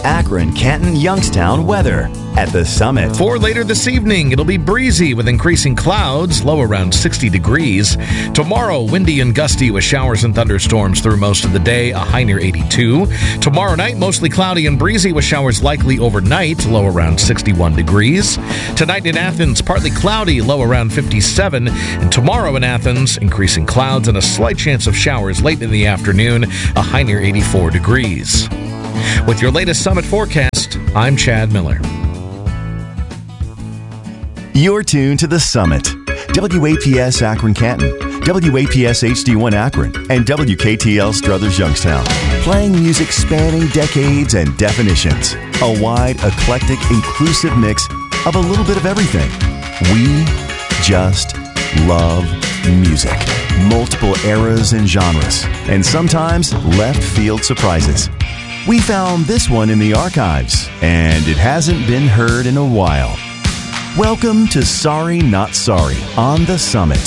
Akron, Canton, Youngstown weather at the Summit. For later this evening, it'll be breezy with increasing clouds, low around 60 degrees. Tomorrow, windy and gusty with showers and thunderstorms through most of the day, a high near 82. Tomorrow night, mostly cloudy and breezy with showers likely overnight, low around 61 degrees. Tonight in Athens, partly cloudy, low around 57. And tomorrow in Athens, increasing clouds and a slight chance of showers late in the afternoon, a high near 84 degrees. With your latest Summit forecast, I'm Chad Miller. You're tuned to the Summit. WAPS Akron Canton, WAPS HD1 Akron, and WKTL Struthers Youngstown. Playing music spanning decades and definitions. A wide, eclectic, inclusive mix of a little bit of everything. We just love music. Multiple eras and genres, and sometimes left field surprises. We found this one in the archives, and it hasn't been heard in a while. Welcome to Sorry Not Sorry on the Summit.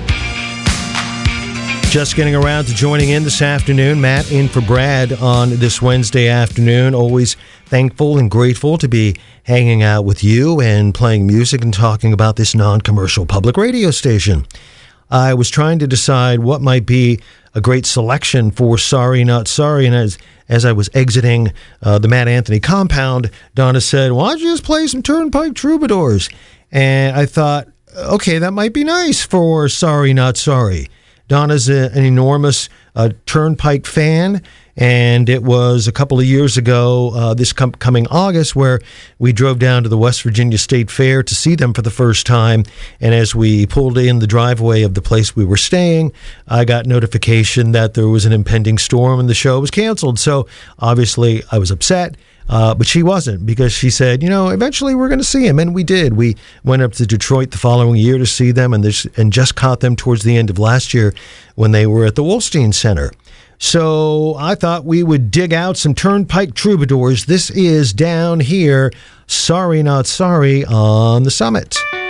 Just getting around to joining in this afternoon. Matt in for Brad on this Wednesday afternoon. Always thankful and grateful to be hanging out with you and playing music and talking about this non-commercial public radio station. I was trying to decide what might be a great selection for Sorry Not Sorry, and as I was exiting the Matt Anthony compound, Donna said, why don't you just play some Turnpike Troubadours? And I thought, okay, that might be nice for Sorry Not Sorry. Donna's an enormous Turnpike fan, and it was a couple of years ago, this coming August, where we drove down to the West Virginia State Fair to see them for the first time. And as we pulled in the driveway of the place we were staying, I got notification that there was an impending storm and the show was canceled. So obviously I was upset. But she wasn't, because she said, eventually we're going to see him. And we did. We went up to Detroit the following year to see them, and just caught them towards the end of last year when they were at the Wolstein Center. So I thought we would dig out some Turnpike Troubadours. This is Down Here, Sorry Not Sorry on the Summit.